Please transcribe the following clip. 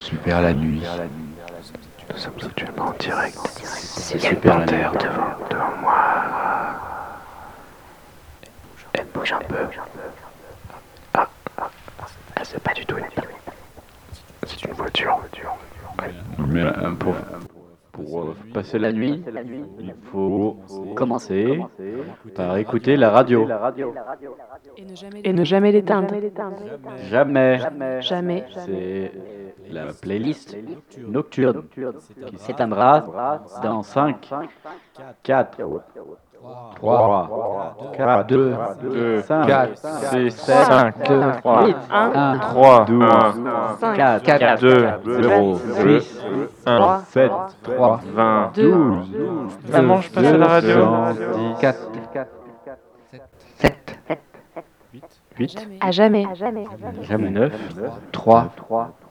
Super la nuit. Nous sommes actuellement en direct. C'est Il y a une super la nuit. panthère devant moi. Elle bouge un peu. Ah, c'est pas du tout une panthère. C'est une voiture. Mais pour passer la nuit, il faut commencer par écouter la radio. Et ne jamais l'éteindre. Jamais. Jamais. C'est la playlist nocturne qui s'éteindra dans 5, 4, 3, 4, 2, 5, 4, 6, 5, 7, 3, 8, 1, 3, 12, 5, 4, 2, 0, 6, 1, 7, 3, 20. 12, Maman, je passe à la radio. 4, 7, 8, à jamais. jamais 9, 3,